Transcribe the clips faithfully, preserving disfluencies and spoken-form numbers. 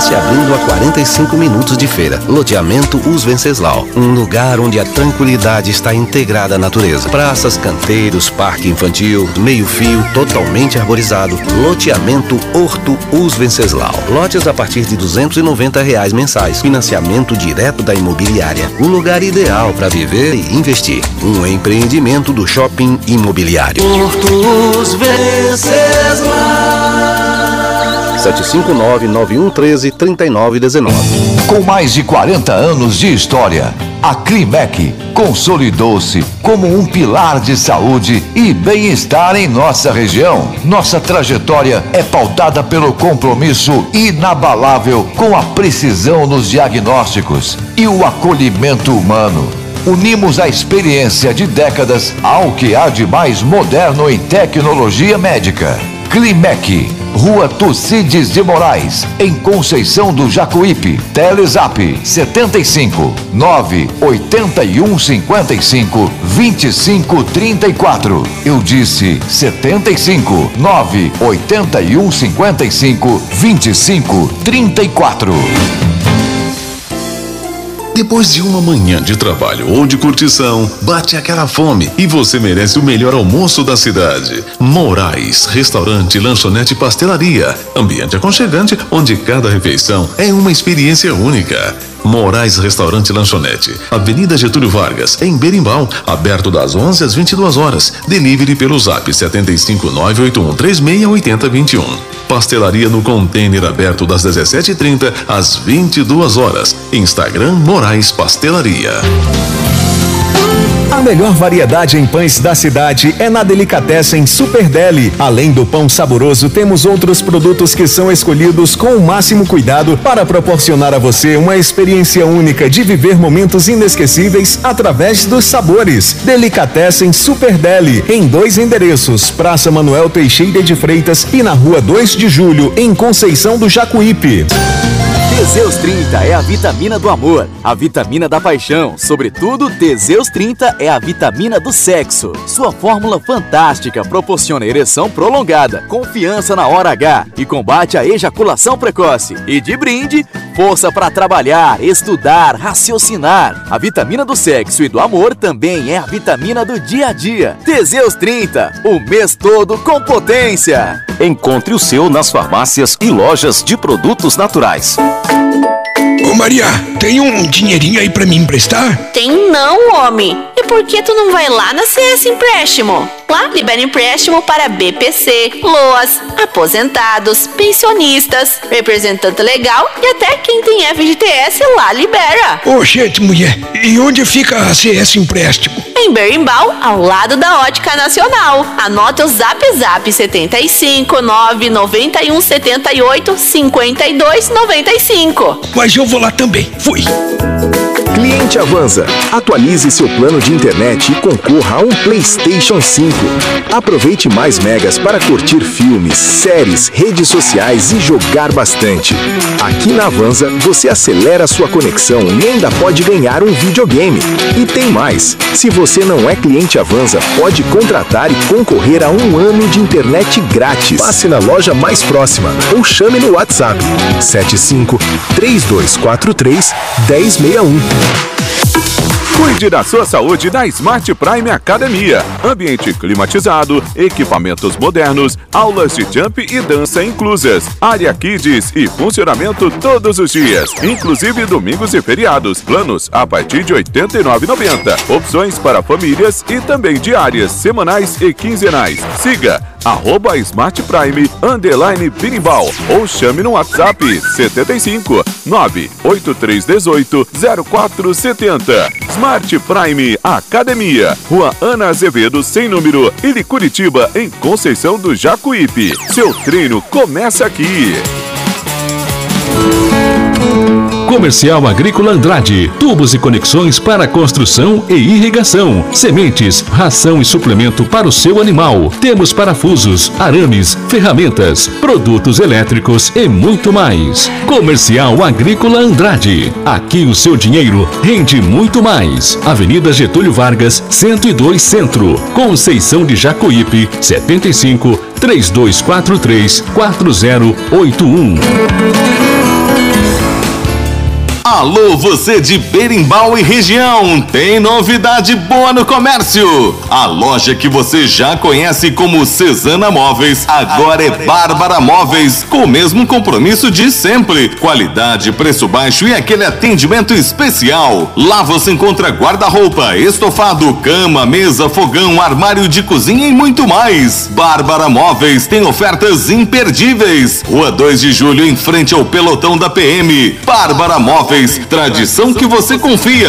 se abrindo a quarenta e cinco minutos de feira. Loteamento Os Venceslau, um lugar onde a tranquilidade está integrada à natureza. Praças, canteiros, parque infantil, meio-fio, totalmente arborizado. Loteamento Horto Os Venceslau. Lotes a partir de duzentos e noventa reais mensais. Financiamento direto da imobiliária. O lugar ideal para viver e investir. Um empreendimento do Shopping Imobiliário. Horto Os Venceslau. sete cinco nove, nove um um três, três nove um nove. Com mais de quarenta anos de história, a Climec consolidou-se como um pilar de saúde e bem-estar em nossa região. Nossa trajetória é pautada pelo compromisso inabalável com a precisão nos diagnósticos e o acolhimento humano. Unimos a experiência de décadas ao que há de mais moderno em tecnologia médica. Climec, Rua Tucídides de Moraes, em Conceição do Jacuípe. Telezap setenta e cinco, nove oitenta e um, cinquenta e cinco, vinte e cinco, trinta e quatro. Eu disse setenta e cinco, nove oitenta e um, cinquenta e cinco, vinte e cinco, trinta e quatro. Depois de uma manhã de trabalho ou de curtição, bate aquela fome e você merece o melhor almoço da cidade. Moraes, restaurante, lanchonete e pastelaria. Ambiente aconchegante onde cada refeição é uma experiência única. Moraes Restaurante e Lanchonete, Avenida Getúlio Vargas, em Berimbau, aberto das onze às vinte e duas horas. Delivery pelo zap sete cinco nove oito um três seis oito zero dois um. Pastelaria no container aberto das dezessete e trinta às vinte e duas horas. Instagram Moraes Pastelaria. A melhor variedade em pães da cidade é na Delicatessen Super Deli. Além do pão saboroso, temos outros produtos que são escolhidos com o máximo cuidado para proporcionar a você uma experiência única de viver momentos inesquecíveis através dos sabores. Delicatessen Super Deli, em dois endereços, Praça Manuel Teixeira de Freitas e na Rua dois de Julho, em Conceição do Jacuípe. Teseus trinta é a vitamina do amor, a vitamina da paixão. Sobretudo, Teseus trinta é a vitamina do sexo. Sua fórmula fantástica proporciona ereção prolongada, confiança na hora H e combate a ejaculação precoce. E de brinde, força para trabalhar, estudar, raciocinar. A vitamina do sexo e do amor também é a vitamina do dia a dia. Teseus trinta, o mês todo com potência. Encontre o seu nas farmácias e lojas de produtos naturais. Ô Maria, tem um dinheirinho aí pra me emprestar? Tem não, homem. E por que tu não vai lá na C S Empréstimo? Lá libera empréstimo para B P C, LOAS, aposentados, pensionistas, representante legal e até quem tem F G T S lá libera. Ô, gente, mulher, e onde fica a C S Empréstimo? Em Berimbau, ao lado da Ótica Nacional. Anota o zap zap setenta e cinco, nove noventa e um, setenta e oito, cinquenta e dois, noventa e cinco. Mas eu vou lá também. Fui. Cliente Avanza, atualize seu plano de internet e concorra a um PlayStation cinco. Aproveite mais megas para curtir filmes, séries, redes sociais e jogar bastante. Aqui na Avanza, você acelera sua conexão e ainda pode ganhar um videogame. E tem mais, se você não é cliente Avanza, pode contratar e concorrer a um ano de internet grátis. Passe na loja mais próxima ou chame no WhatsApp sete cinco, três dois quatro três, um zero seis um. Cuide da sua saúde na Smart Prime Academia. Ambiente climatizado, equipamentos modernos, aulas de jump e dança inclusas, área kids e funcionamento todos os dias, inclusive domingos e feriados. Planos a partir de oitenta e nove reais e noventa centavos. Opções para famílias e também diárias, semanais e quinzenais. Siga arroba Smart Prime underline Berimbau ou chame no WhatsApp setenta e cinco, nove oito três um oito, zero quatro sete zero. Smart Prime Academia, Rua Ana Azevedo, sem número, Ilha Curitiba, em Conceição do Jacuípe. Seu treino começa aqui. Comercial Agrícola Andrade, tubos e conexões para construção e irrigação, sementes, ração e suplemento para o seu animal. Temos parafusos, arames, ferramentas, produtos elétricos e muito mais. Comercial Agrícola Andrade, aqui o seu dinheiro rende muito mais. Avenida Getúlio Vargas, cento e dois Centro, Conceição de Jacuípe, setenta e cinco, três dois quatro três, quatro zero oito um. Alô, você de Berimbau e região, tem novidade boa no comércio. A loja que você já conhece como Cesana Móveis, agora é Bárbara Móveis, com o mesmo compromisso de sempre. Qualidade, preço baixo e aquele atendimento especial. Lá você encontra guarda-roupa, estofado, cama, mesa, fogão, armário de cozinha e muito mais. Bárbara Móveis tem ofertas imperdíveis. Rua dois de julho, em frente ao pelotão da P M. Bárbara Móveis, tradição que você confia.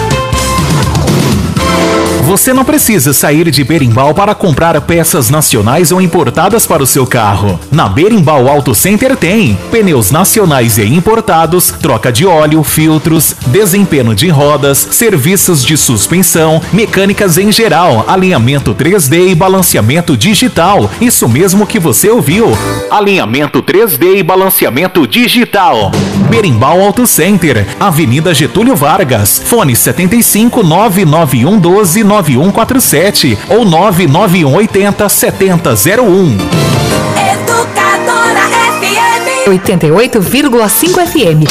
Você não precisa sair de Berimbau para comprar peças nacionais ou importadas para o seu carro. Na Berimbau Auto Center tem pneus nacionais e importados, troca de óleo, filtros, desempenho de rodas, serviços de suspensão, mecânicas em geral, alinhamento três D e balanceamento digital. Isso mesmo que você ouviu. Alinhamento três D e balanceamento digital. Berimbau Auto Center, Avenida Getúlio Vargas, fone setenta e cinco, nove nove um doze, nove um quatro sete ou nove nove um oitenta, setenta zero um. Educadora F M oitenta e oito vírgula cinco F M.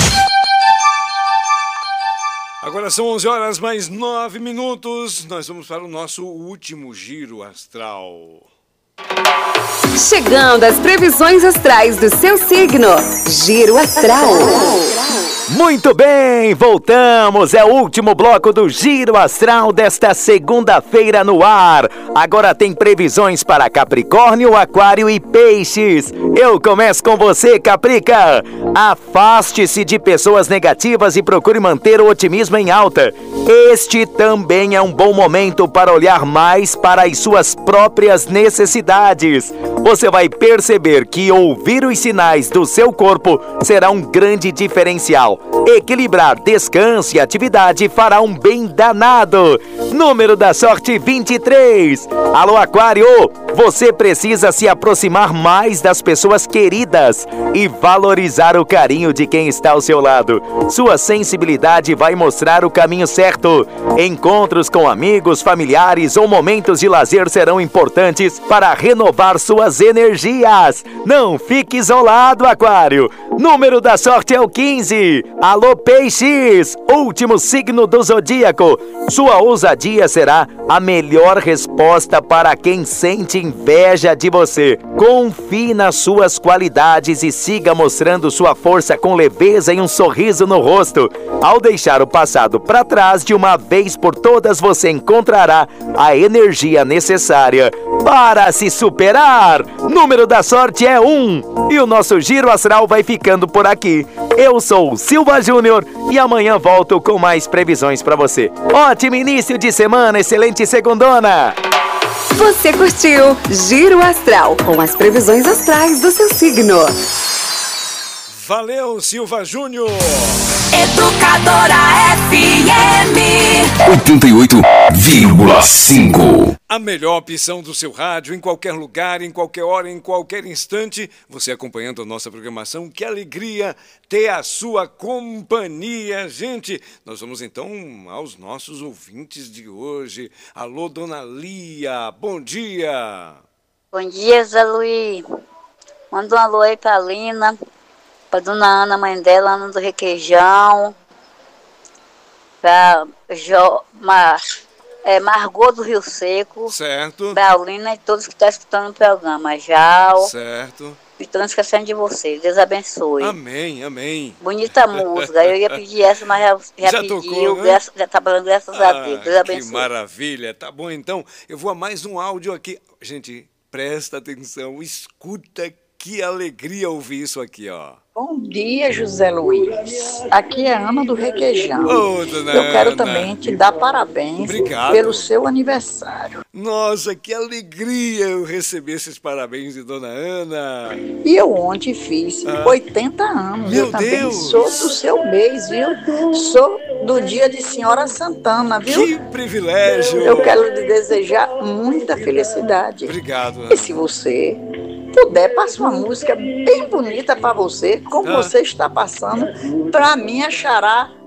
Agora são onze horas mais nove minutos. Nós vamos para o nosso último giro astral. Chegando às previsões astrais do seu signo. Giro astral. Muito bem, voltamos. É o último bloco do Giro Astral desta segunda-feira no ar. Agora tem previsões para Capricórnio, Aquário e Peixes. Eu começo com você, Caprica. Afaste-se de pessoas negativas e procure manter o otimismo em alta. Este também é um bom momento para olhar mais para as suas próprias necessidades. Você vai perceber que ouvir os sinais do seu corpo será um grande diferencial. Equilibrar descanso e atividade fará um bem danado. Número da sorte vinte e três. Alô, Aquário, você precisa se aproximar mais das pessoas queridas e valorizar o carinho de quem está ao seu lado. Sua sensibilidade vai mostrar o caminho certo. Encontros com amigos, familiares ou momentos de lazer serão importantes para renovar suas energias. Não fique isolado, Aquário. Número da sorte é o quinze. Alô, Peixes, último signo do zodíaco. Sua ousadia será a melhor resposta para quem sente inveja de você. Confie nas suas qualidades e siga mostrando sua força com leveza e um sorriso no rosto. Ao deixar o passado para trás, de uma vez por todas você encontrará a energia necessária para se superar. Número da sorte é um. E o nosso Giro Astral vai ficando por aqui. Eu sou o Silva Júnior e amanhã volto com mais previsões para você. Ótimo início de semana, excelente segundona! Você curtiu Giro Astral com as previsões astrais do seu signo. Valeu, Silva Júnior! Educadora F M oitenta e oito vírgula cinco. A melhor opção do seu rádio, em qualquer lugar, em qualquer hora, em qualquer instante. Você acompanhando a nossa programação. Que alegria ter a sua companhia. Gente, nós vamos então aos nossos ouvintes de hoje. Alô, Dona Lia, bom dia. Bom dia, Zé Luiz. Manda um alô aí pra Lina, pra Dona Ana, mãe dela, Ana do Requeijão, pra jo, Mar, é, Margot do Rio Seco, certo, pra Lina e todos que estão escutando o programa, Jal, certo, e estão esquecendo de vocês, Deus abençoe. Amém, amém. Bonita música, eu ia pedir essa, mas já, já, já pediu, tocou, né? Graças, já tá falando, graças ah, a Deus, Deus abençoe. Que maravilha, tá bom então, eu vou a mais um áudio aqui, gente, presta atenção, escuta, que alegria ouvir isso aqui, ó. Bom dia, José Luiz. Aqui é Ana do Requeijão. Ô, dona Eu quero Ana. também te dar parabéns Obrigado. Pelo seu aniversário. Nossa, que alegria eu receber esses parabéns de Dona Ana. E eu ontem fiz ah. oitenta anos. Meu eu também Deus. sou do seu mês, viu? Sou do dia de Senhora Santana, viu? Que privilégio. Eu quero lhe desejar muita felicidade. Obrigado, Ana. E se você puder, passa uma música bem bonita para você, como ah. você está passando, para minha xará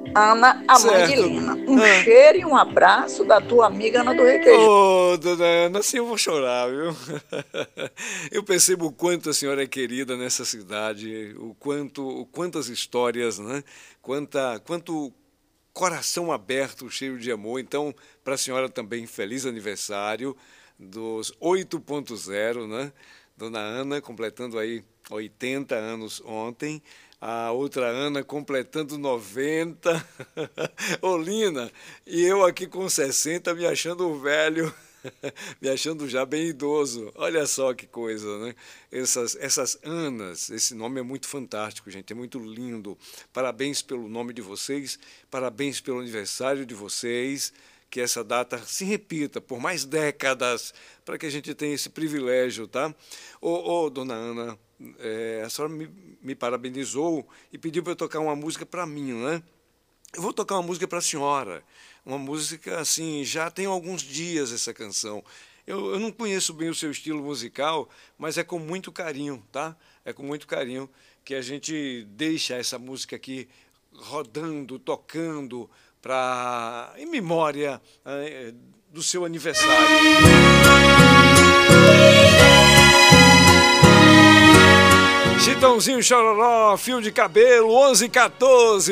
Ana, a mãe de Certo. Lina. Um Ah. cheiro e um abraço da tua amiga Ana do Requeijão. Ô, dona Ana, assim eu vou chorar, viu? Eu percebo o quanto a senhora é querida nessa cidade, o quanto, o quantas histórias, né? Quanta, quanto coração aberto, cheio de amor. Então, para a senhora também, feliz aniversário dos oito ponto zero, né? Dona Ana completando aí oitenta anos ontem. A outra Ana completando noventa. Ô, Lina, e eu aqui com sessenta me achando velho, me achando já bem idoso. Olha só que coisa, né? Essas, essas Anas, esse nome é muito fantástico, gente, é muito lindo. Parabéns pelo nome de vocês, parabéns pelo aniversário de vocês. Que essa data se repita por mais décadas, para que a gente tenha esse privilégio, tá? Ô, ô dona Ana, é, a senhora me, me parabenizou e pediu para eu tocar uma música para mim, né? Eu vou tocar uma música para a senhora, uma música assim, já tem alguns dias essa canção. Eu, eu não conheço bem o seu estilo musical, mas é com muito carinho, tá? É com muito carinho que a gente deixa essa música aqui rodando, tocando, pra, em memória eh, do seu aniversário. Chitãozinho Chororó, fio de cabelo, onze e quatorze.